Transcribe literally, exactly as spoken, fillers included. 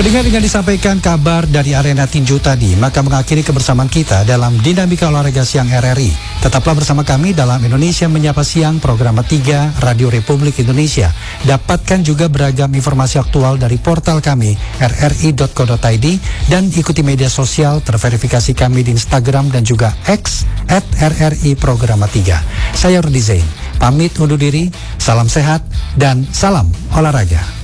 Pendengar, dengan disampaikan kabar dari arena tinju tadi, maka mengakhiri kebersamaan kita dalam Dinamika Olahraga Siang R R I. Tetaplah bersama kami dalam Indonesia Menyapa Siang, program tiga Radio Republik Indonesia. Dapatkan juga beragam informasi aktual dari portal kami r r i dot co dot i d dan ikuti media sosial terverifikasi kami di Instagram dan juga X at r r i program tiga. Saya Rudi Zain, pamit undur diri, salam sehat dan salam olahraga.